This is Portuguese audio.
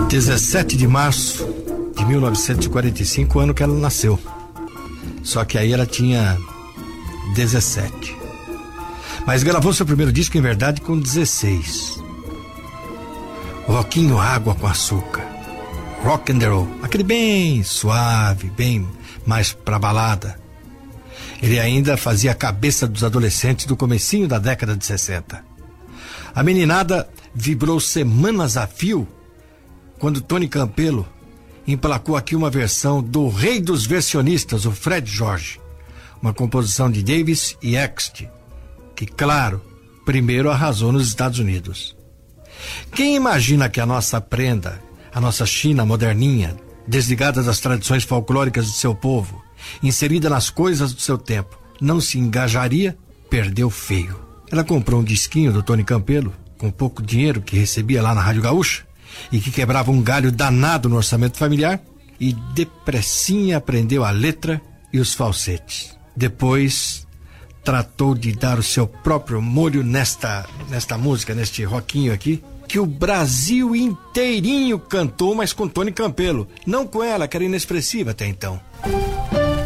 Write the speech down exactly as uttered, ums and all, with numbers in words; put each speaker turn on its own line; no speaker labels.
dezessete de março de mil novecentos e quarenta e cinco, o ano que ela nasceu. Só que aí ela tinha dezessete. Mas gravou seu primeiro disco, em verdade, com dezesseis. Rockinho Água com Açúcar. Rock and roll. Aquele bem suave, bem mais pra balada. Ele ainda fazia a cabeça dos adolescentes do comecinho da década de sessenta. A meninada vibrou semanas a fio quando Tony Campelo emplacou aqui uma versão do rei dos versionistas, o Fred Jorge. Uma composição de Davis e Ext, que, claro, primeiro arrasou nos Estados Unidos. Quem imagina que a nossa prenda, a nossa China moderninha, desligada das tradições folclóricas do seu povo, inserida nas coisas do seu tempo, não se engajaria, perdeu feio. Ela comprou um disquinho do Tony Campelo, com pouco dinheiro que recebia lá na Rádio Gaúcha, e que quebrava um galho danado no orçamento familiar, e depressinha aprendeu a letra e os falsetes. Depois tratou de dar o seu próprio molho nesta, nesta música, neste rockinho aqui, que o Brasil inteirinho cantou, mas com Tony Campelo, não com ela, que era inexpressiva até então.